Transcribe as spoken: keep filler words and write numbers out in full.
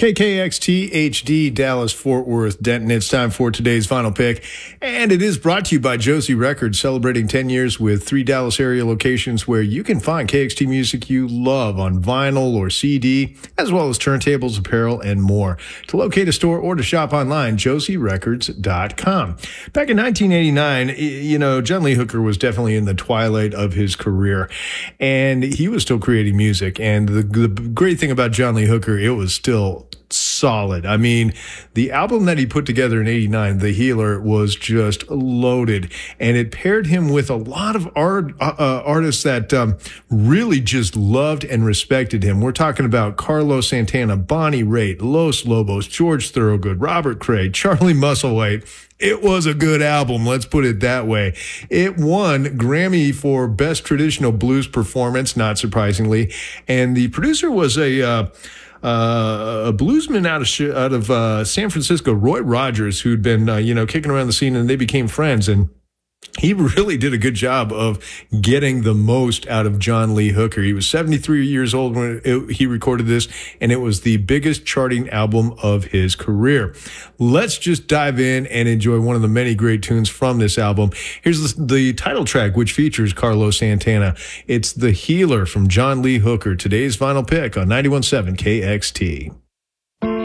K K X T H D, Dallas, Fort Worth, Denton. It's time for today's final pick. And it is brought to you by Josie Records, celebrating ten years with three Dallas area locations where you can find K X T music you love on vinyl or C D, as well as turntables, apparel, and more. To locate a store or to shop online, josie records dot com. Back in nineteen eighty-nine, you know, John Lee Hooker was definitely in the twilight of his career, and he was still creating music. And the, the great thing about John Lee Hooker, it was still solid. I mean, the album that he put together in eighty-nine, The Healer, was just loaded, and it paired him with a lot of art, uh, artists that um, really just loved and respected him. We're talking about Carlos Santana, Bonnie Raitt, Los Lobos, George Thorogood, Robert Cray, Charlie Musselwhite. It was a good album, let's put it that way. It won Grammy for Best Traditional Blues Performance, not surprisingly, and the producer was a uh, Uh, a bluesman out of out of uh, San Francisco, Roy Rogers, who'd been uh, you know kicking around the scene, and they became friends. And he really did a good job of getting the most out of John Lee Hooker. He was seventy-three years old when it, he recorded this, and it was the biggest charting album of his career. Let's just dive in and enjoy one of the many great tunes from this album. Here's the, the title track, which features Carlos Santana. It's The Healer from John Lee Hooker, today's final pick on ninety-one point seven K X T.